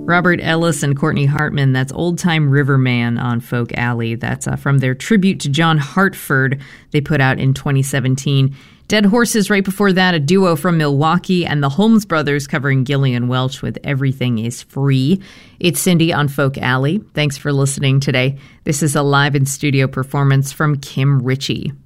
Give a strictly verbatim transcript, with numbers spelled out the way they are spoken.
Robert Ellis and Courtney Hartman, that's Old Time Riverman on Folk Alley. That's uh, from their tribute to John Hartford they put out in twenty seventeen. Dead Horses right before that, a duo from Milwaukee, and the Holmes Brothers covering Gillian Welch with Everything is Free. It's Cindy on Folk Alley. Thanks for listening today. This is a live in studio performance from Kim Ritchie.